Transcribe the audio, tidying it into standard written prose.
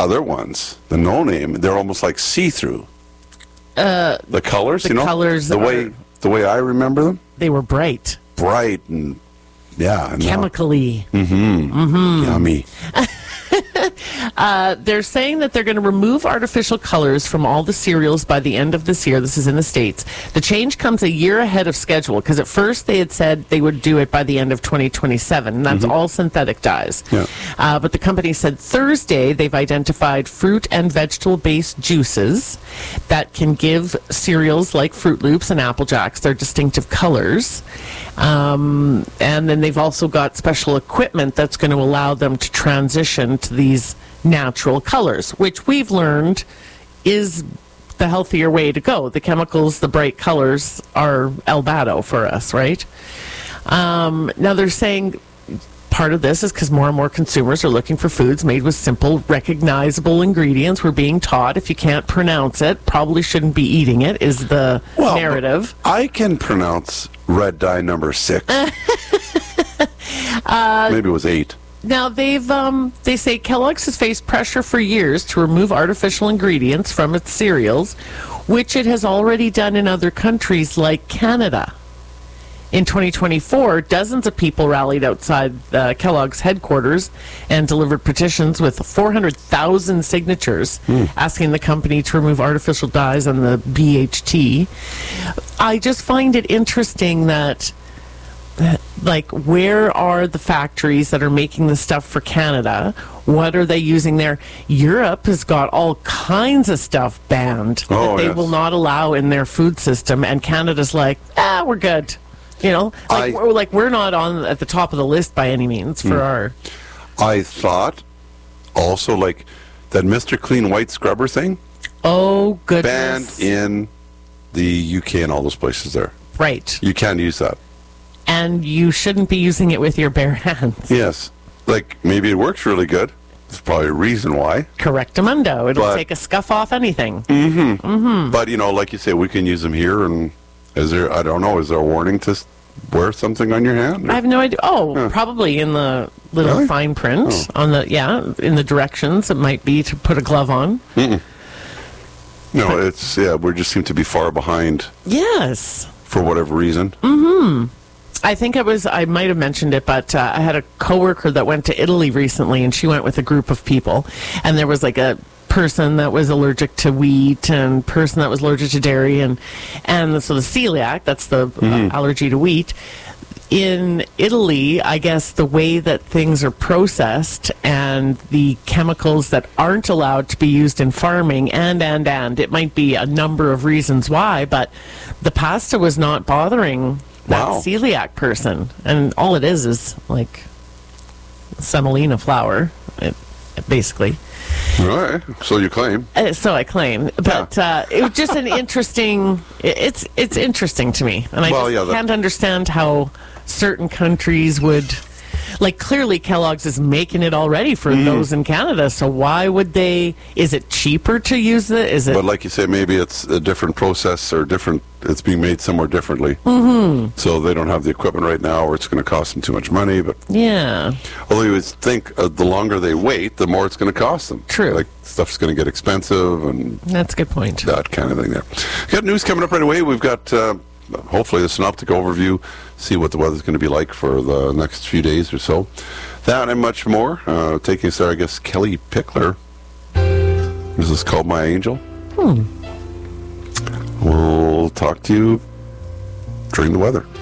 other ones, the no name, they're almost like see-through. The colors, the colors the way I remember them. They were bright, and yeah, chemically. Yummy. They're saying that they're going to remove artificial colors from all the cereals by the end of this year. This is in the States. The change comes a year ahead of schedule because at first they had said they would do it by the end of 2027, and that's all synthetic dyes. Yeah. But the company said Thursday they've identified fruit and vegetable-based juices that can give cereals like Fruit Loops and Apple Jacks their distinctive colors. And then they've also got special equipment that's going to allow them to transition to these natural colors, which we've learned is the healthier way to go. The chemicals, the bright colors are Elbato for us, right? Now they're saying part of this is because more and more consumers are looking for foods made with simple, recognizable ingredients. We're being taught if you can't pronounce it, probably shouldn't be eating it, is the narrative. I can pronounce red dye number 6. Maybe it was 8. Now, they say Kellogg's has faced pressure for years to remove artificial ingredients from its cereals, which it has already done in other countries like Canada. In 2024, dozens of people rallied outside Kellogg's headquarters and delivered petitions with 400,000 signatures asking the company to remove artificial dyes and the BHT. I just find it interesting that where are the factories that are making the stuff for Canada? What are they using there? Europe has got all kinds of stuff banned that they will not allow in their food system, and Canada's like, we're good. We're not on at the top of the list by any means for our... I thought also that Mr. Clean White scrubber thing. Oh, goodness. Banned in the UK and all those places there. Right. You can't use that. And you shouldn't be using it with your bare hands. Yes. Maybe it works really good. There's probably a reason why. Correctamundo. It'll take a scuff off anything. But, like you say, we can use them here. And is there a warning to wear something on your hand? I have no idea. Probably in the little fine print on in the directions. It might be to put a glove on. No, we just seem to be far behind. Yes. For whatever reason. I think I might have mentioned it, but I had a coworker that went to Italy recently, and she went with a group of people, and there was a person that was allergic to wheat and person that was allergic to dairy, and so the celiac, that's the allergy to wheat. In Italy, I guess the way that things are processed and the chemicals that aren't allowed to be used in farming and it might be a number of reasons why, but the pasta was not bothering that celiac person. And all it is semolina flour, basically. All right. So you claim. So I claim. But it was just an interesting... It's interesting to me. And I can't understand how certain countries would... clearly Kellogg's is making it already for those in Canada, so why would they... Is it cheaper to use it? But like you say, maybe it's a different process or different... It's being made somewhere differently. So they don't have the equipment right now, or it's going to cost them too much money. But yeah. Although you would think the longer they wait, the more it's going to cost them. True. Stuff's going to get expensive, and... That's a good point. That kind of thing there. Got news coming up right away. We've got... hopefully the synoptic overview, see what the weather's going to be like for the next few days or so. That and much more. Taking us there, I guess, Kelly Pickler. This is called My Angel. We'll talk to you during the weather.